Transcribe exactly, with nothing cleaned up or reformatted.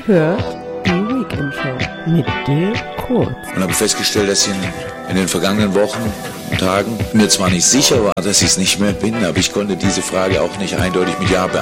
hört die Weekend Show mit dir kurz. Und habe festgestellt, dass ich in, in den vergangenen Wochen und Tagen mir zwar nicht sicher war, dass ich es nicht mehr bin, aber ich konnte diese Frage auch nicht eindeutig mit Ja beantworten.